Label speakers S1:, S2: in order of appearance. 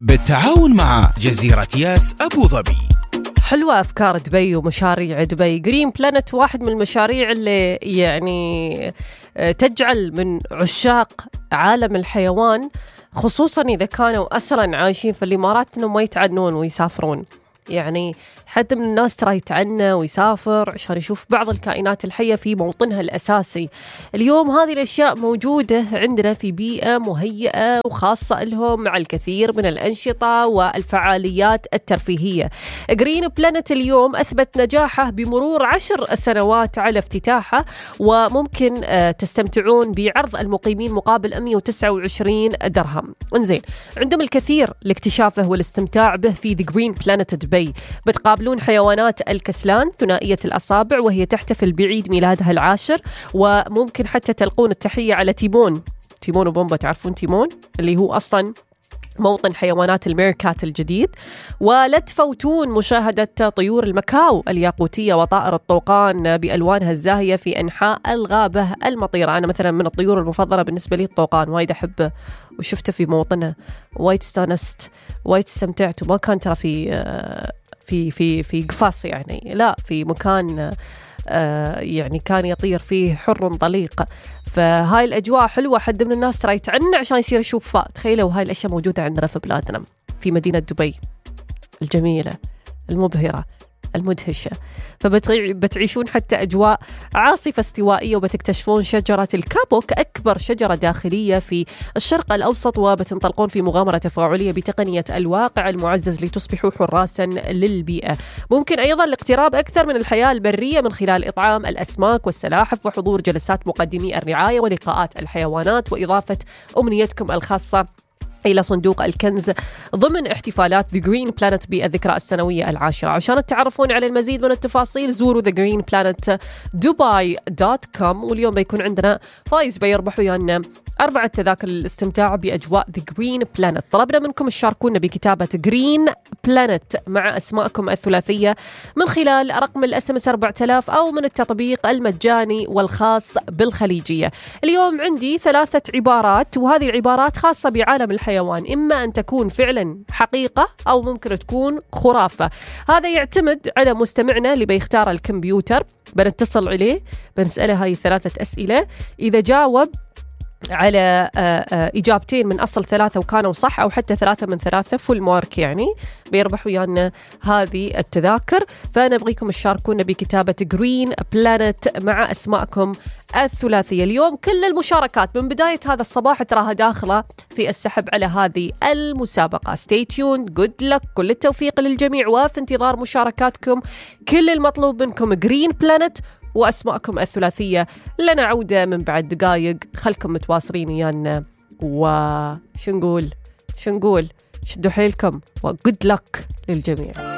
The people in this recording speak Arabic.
S1: بالتعاون مع جزيرة ياس أبو ظبي.
S2: حلوة أفكار دبي ومشاريع دبي. جرين بلانت واحد من المشاريع اللي يعني تجعل من عشاق عالم الحيوان، خصوصا إذا كانوا أسرا عايشين في الإمارات، إنهم ما يتعنون ويسافرون. يعني حد من الناس ترى يتعنى ويسافر عشان يشوف بعض الكائنات الحية في موطنها الأساسي. اليوم هذه الأشياء موجودة عندنا في بيئة مهيئة وخاصة لهم، مع الكثير من الأنشطة والفعاليات الترفيهية. جرين بلانت اليوم أثبت نجاحه بمرور 10 سنوات على افتتاحه، وممكن تستمتعون بعرض المقيمين مقابل 129 درهم. انزين، عندهم الكثير لاكتشافه والاستمتاع به في The Green Planet دبي. بتقابلون حيوانات الكسلان ثنائية الأصابع وهي تحتفل بعيد ميلادها العاشر، وممكن حتى تلقون التحية على تيمون وبومبا. تعرفون تيمون اللي هو أصلاً موطن حيوانات الميركات الجديد. ولا تفوتون مشاهدة طيور المكاو الياقوتية وطائر الطوقان بألوانها الزاهية في أنحاء الغابة المطيرة. أنا مثلا من الطيور المفضلة بالنسبة لي الطوقان، وايد أحبه وشفته في موطنه، وايد استانست، وايد استمتعت. وما كان ترى في قفاص، يعني لا، في مكان يعني كان يطير فيه حر طليق. فهاي الأجواء حلوة. حد من الناس ترى يتعنى عشان يصير يشوف. تخيلوا هاي الأشياء موجودة عندنا في بلادنا في مدينة دبي الجميلة المبهرة المدهشة. فبتعيشون حتى أجواء عاصفة استوائية، وبتكتشفون شجرة الكابوك، أكبر شجرة داخلية في الشرق الأوسط، وبتنطلقون في مغامرة تفاعلية بتقنية الواقع المعزز لتصبحوا حراسا للبيئة. ممكن أيضا الاقتراب أكثر من الحياة البرية من خلال إطعام الأسماك والسلاحف، وحضور جلسات مقدمي الرعاية ولقاءات الحيوانات، وإضافة أمنيتكم الخاصة إلى صندوق الكنز ضمن احتفالات The Green Planet بالذكرى السنوية العاشرة. عشان تعرفون على المزيد من التفاصيل زوروا thegreenplanetdubai.com. واليوم بيكون عندنا فايز بيربح ويانا 4 تذاكر للاستمتاع بأجواء The Green Planet. طلبنا منكم تشاركونا بكتابة Green Planet مع أسماءكم الثلاثية من خلال رقم الSMS 4000 أو من التطبيق المجاني والخاص بالخليجية. اليوم عندي 3 عبارات، وهذه العبارات خاصة بعالم الحيوان، إما أن تكون فعلا حقيقة أو ممكن تكون خرافة. هذا يعتمد على مستمعنا اللي بيختار الكمبيوتر. بنتصل عليه، بنسأله هاي 3 أسئلة. إذا جاوب على إجابتين من أصل 3 وكانوا صح، أو حتى 3 من 3 فول مارك، يعني بيربح ويانا هذه التذاكر. فأنا أبغيكم تشاركونا بكتابة Green Planet مع أسماءكم الثلاثية. اليوم كل المشاركات من بداية هذا الصباح تراها داخلة في السحب على هذه المسابقة. Stay tuned, good luck، كل التوفيق للجميع، وفي انتظار مشاركاتكم. كل المطلوب منكم Green Planet وأسماءكم الثلاثية. لنا عودة من بعد دقايق، خلكم متواصلين ويانا. وشو نقول شدوا حيلكم، وجود لك للجميع.